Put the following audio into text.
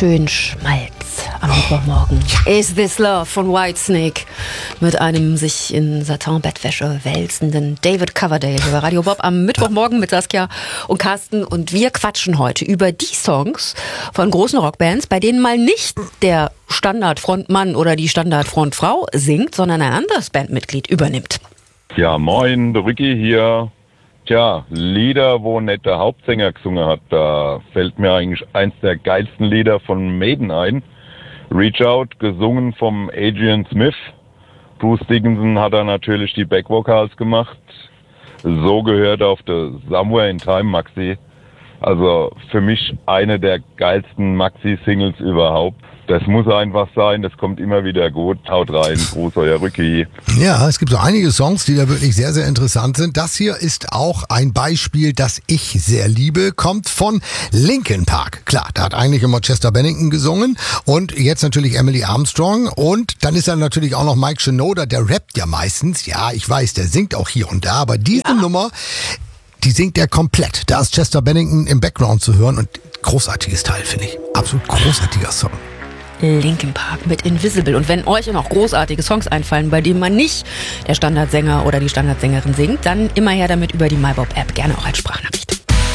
schön Schmalz am Mittwochmorgen. Is This Love von Whitesnake mit einem sich in Satin-Bettwäsche wälzenden David Coverdale über Radio Bob am Mittwochmorgen mit Saskia und Carsten. Und wir quatschen heute über die Songs von großen Rockbands, bei denen mal nicht der Standardfrontmann oder die Standardfrontfrau singt, sondern ein anderes Bandmitglied übernimmt. Ja, moin, der Ricky hier. Tja, Lieder, wo nicht der Hauptsänger gesungen hat, da fällt mir eigentlich eins der geilsten Lieder von Maiden ein. Reach Out, gesungen vom Adrian Smith. Bruce Dickinson hat da natürlich die Backvocals gemacht. So gehört auf der Somewhere in Time Maxi. Also für mich eine der geilsten Maxi-Singles überhaupt. Das muss einfach sein, das kommt immer wieder gut. Haut rein, Gruß, euer Rücki. Ja, es gibt so einige Songs, die da wirklich sehr, sehr interessant sind. Das hier ist auch ein Beispiel, das ich sehr liebe, kommt von Linkin Park. Klar, da hat eigentlich immer Chester Bennington gesungen und jetzt natürlich Emily Armstrong und dann ist da natürlich auch noch Mike Shinoda, der rappt ja meistens. Ja, ich weiß, der singt auch hier und da, aber diese Nummer, die singt er komplett. Da ist Chester Bennington im Background zu hören und großartiges Teil, finde ich. Absolut großartiger Song. Linkin Park mit Invisible. Und wenn euch noch großartige Songs einfallen, bei denen man nicht der Standardsänger oder die Standardsängerin singt, dann immer her damit über die MyBob-App, gerne auch als Sprachnachricht.